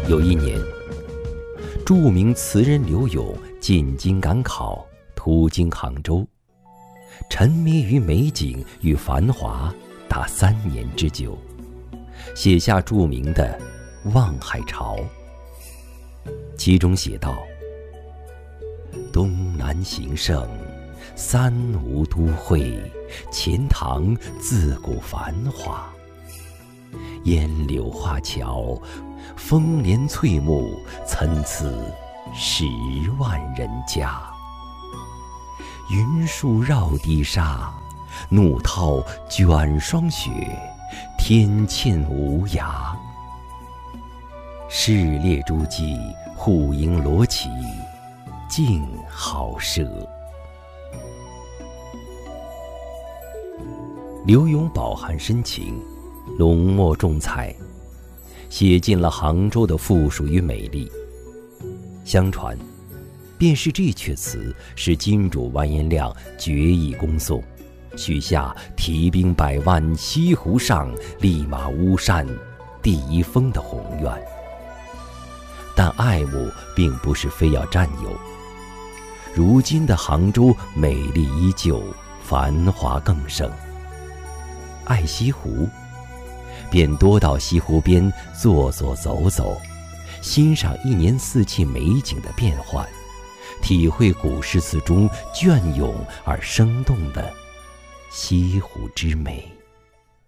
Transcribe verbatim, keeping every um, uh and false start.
有一年，著名词人刘永进京赶考，途经杭州，沉迷于美景与繁华达三年之久，写下著名的《望海潮》。其中写道：东南形胜，三吴都会，钱塘自古繁华。烟柳画桥，风帘翠幕，参差十万人家。云树绕堤沙，怒涛卷霜雪，天堑无涯。市列诸暨，户盈罗绮，静好舍。刘永饱含深情，浓墨重彩，写尽了杭州的富庶与美丽。相传，便是这阙词使金主完颜亮决意攻宋，许下提兵百万西湖上，立马巫山第一峰的宏愿。但爱慕并不是非要占有，如今的杭州美丽依旧，繁华更盛。爱西湖，便多到西湖边坐坐走走，欣赏一年四季美景的变幻，体会古诗词中隽永而生动的西湖之美。